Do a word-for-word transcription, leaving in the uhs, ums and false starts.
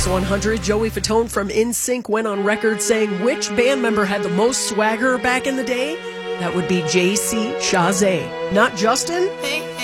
X one hundred, Joey Fatone from N Sync went on record saying which band member had the most swagger back in the day? That would be J C Chasez. Not Justin? Hey.